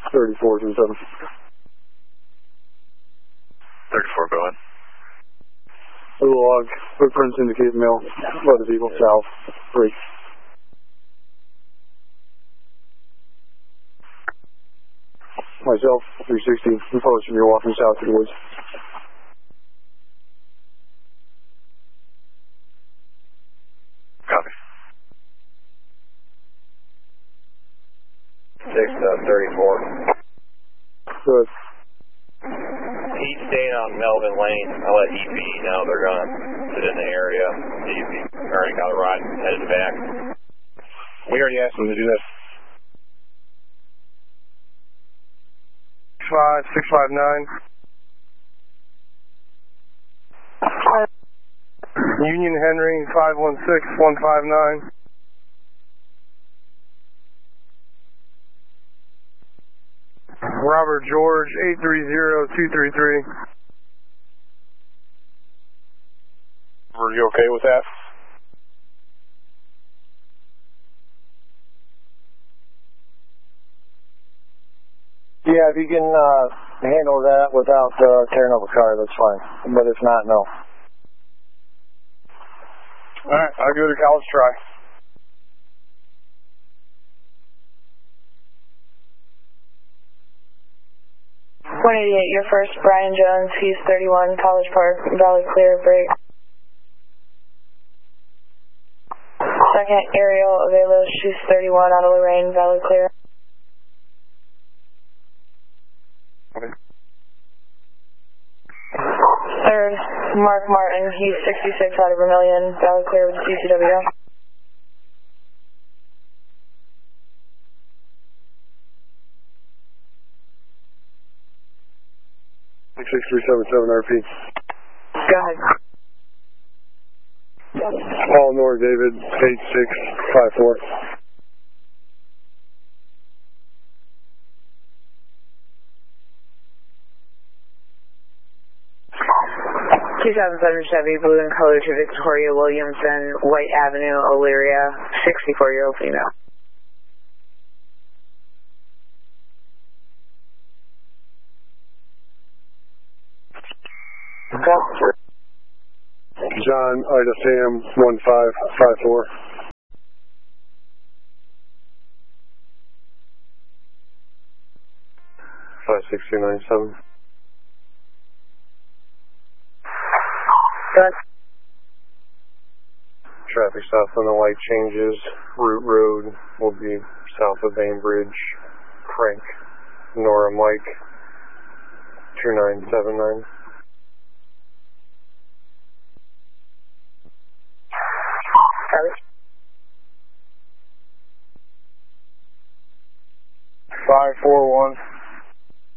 34 to 7. 34, go ahead. Little log, footprints indicate male, other people south, 3. Myself, 360, I'm posting, you're walking south to the woods. Copy. 634. Good. He's staying on Melvin Lane. I'll let EP know they're going to sit in the area. EP already got a ride, headed back. We already asked them to do that. 659. Union Henry 516159. Robert George 830233. Were you okay with that? Yeah, if you can handle that without tearing up a car, that's fine. But if not, no. Alright, I'll give it a college try. Your first, Brian Jones, he's 31, College Park, Valley Clear, break. Second, Ariel Avelos, she's 31, out of Lorraine, Valley Clear. Okay. Third, Mark Martin, he's 66, out of Vermilion, Valley Clear with CCW. Six 377 RP. Go ahead. Paul Nor David 8654. Chevy, blue and color to Victoria Williamson, White Avenue, Elyria, 64-year-old female. John Ida Sam 1554. Five 6297. Good. Traffic stop on the light changes. Route Road will be south of Bainbridge. Frank, Nora Mike 2979. Copy. 541.